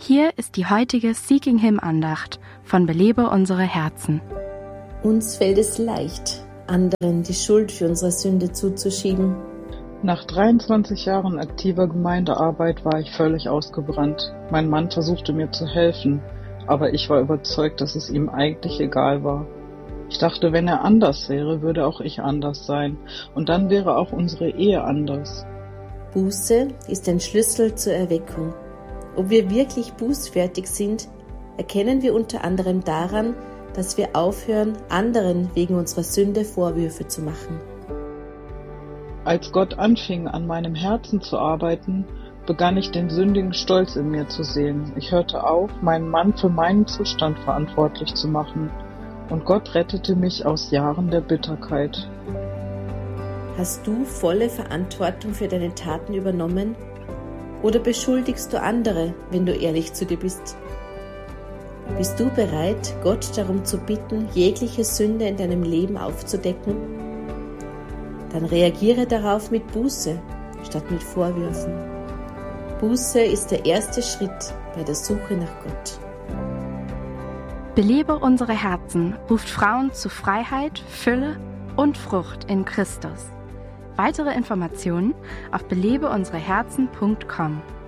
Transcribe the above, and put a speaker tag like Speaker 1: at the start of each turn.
Speaker 1: Hier ist die heutige Seeking Him Andacht von Belebe unsere Herzen.
Speaker 2: Uns fällt es leicht, anderen die Schuld für unsere Sünde zuzuschieben.
Speaker 3: Nach 23 Jahren aktiver Gemeindearbeit war ich völlig ausgebrannt. Mein Mann versuchte mir zu helfen, aber ich war überzeugt, dass es ihm eigentlich egal war. Ich dachte, wenn er anders wäre, würde auch ich anders sein. Und dann wäre auch unsere Ehe anders.
Speaker 2: Buße ist ein Schlüssel zur Erweckung. Ob wir wirklich bußfertig sind, erkennen wir unter anderem daran, dass wir aufhören, anderen wegen unserer Sünde Vorwürfe zu machen.
Speaker 3: Als Gott anfing, an meinem Herzen zu arbeiten, begann ich den sündigen Stolz in mir zu sehen. Ich hörte auf, meinen Mann für meinen Zustand verantwortlich zu machen. Und Gott rettete mich aus Jahren der Bitterkeit.
Speaker 2: Hast du volle Verantwortung für deine Taten übernommen? Oder beschuldigst du andere, wenn du ehrlich zu dir bist? Bist du bereit, Gott darum zu bitten, jegliche Sünde in deinem Leben aufzudecken? Dann reagiere darauf mit Buße, statt mit Vorwürfen. Buße ist der erste Schritt bei der Suche nach Gott.
Speaker 1: Belebe unsere Herzen ruft Frauen zu Freiheit, Fülle und Frucht in Christus. Weitere Informationen auf belebeunsereherzen.com.